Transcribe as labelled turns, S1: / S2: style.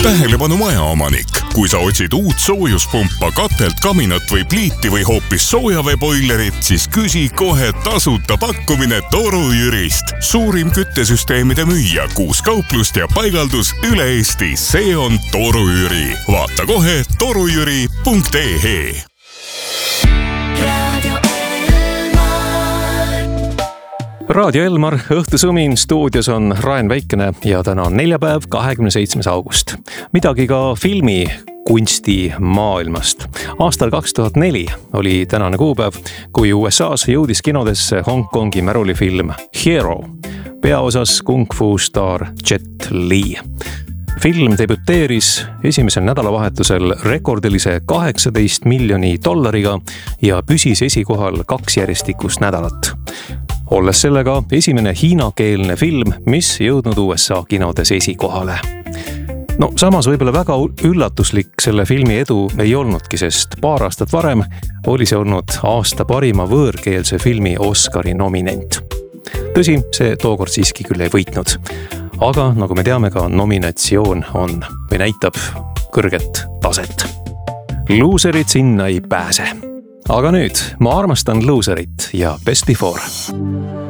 S1: Tähelepanu majaomanik. Kui sa otsid uut soojuspumpa, katelt, kaminat või pliiti või hoopis soojaveeboilerit, siis küsi kohe tasuta pakkumine Toru Jürist. Suurim küttesüsteemide müüja, 6 kauplust ja paigaldus üle Eesti. See on Toru Jüri. Vaata kohe torujüri.ee.
S2: Raadio Elmar, õhtusumin, stuudios on Raen Väikene ja täna on neljapäev, 27. august. Midagi ka filmi kunsti maailmast. Aastal 2004 oli tänane kuupäev, kui USA's jõudis kinodesse Hongkongi märulifilm Hero, peaosas kung fu staar Jet Li. Film debüteeris esimesel nädalavahetusel rekordilise $18 miljoni ja püsis esikohal 2 järjestikust nädalat. Olles sellega esimene hiinakeelne film, mis jõudnud USA kinodes esikohale. No samas võib-olla väga üllatuslik selle filmi edu ei olnudki, sest paar aastat varem oli see olnud aasta parima võõrkeelse filmi Oscari nominent. Tõsi, see tookord siiski küll ei võitnud. Aga nagu me teame, ka nominatsioon on või näitab kõrget taset. Loserid sinna ei pääse. Aga nüüd, ma armastan Loserit ja Best Before.